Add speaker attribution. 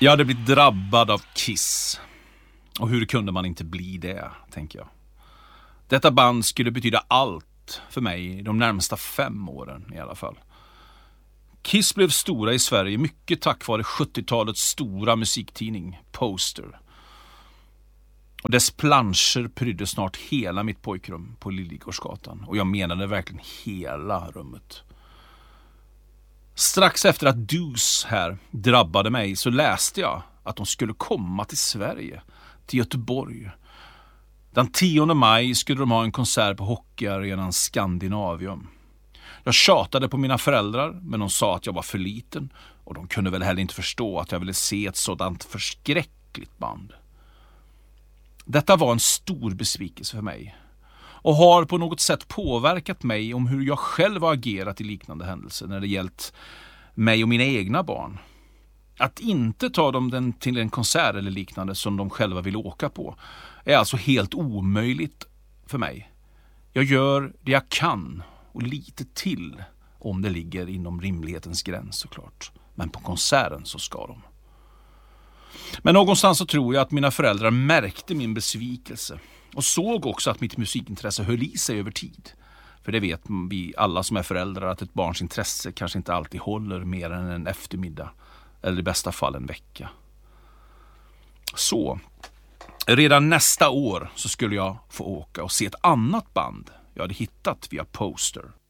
Speaker 1: Jag hade blivit drabbad av Kiss. Och hur kunde man inte bli det, tänker jag. Detta band skulle betyda allt för mig de närmsta 5 åren i alla fall. Kiss blev stora i Sverige mycket tack vare 70-talets stora musiktidning, Poster. Och dess planscher prydde snart hela mitt pojkrum på Liljegårdsgatan. Och jag menade verkligen hela rummet. Strax efter att Deuce här drabbade mig så läste jag att de skulle komma till Sverige, till Göteborg. Den 10 maj skulle de ha en konsert på hockeyarenan Scandinavium. Jag tjatade på mina föräldrar, men de sa att jag var för liten och de kunde väl heller inte förstå att jag ville se ett sådant förskräckligt band. Detta var en stor besvikelse för mig och har på något sätt påverkat mig om hur jag själv har agerat i liknande händelser när det gällt mig och mina egna barn. Att inte ta dem till en konsert eller liknande som de själva vill åka på är alltså helt omöjligt för mig. Jag gör det jag kan och lite till om det ligger inom rimlighetens gräns såklart. Men på konserten så ska de. Men någonstans så tror jag att mina föräldrar märkte min besvikelse och såg också att mitt musikintresse höll i sig över tid. För det vet vi alla som är föräldrar att ett barns intresse kanske inte alltid håller mer än en eftermiddag eller i bästa fall en vecka. Så, redan nästa år så skulle jag få åka och se ett annat band jag hade hittat via Poster.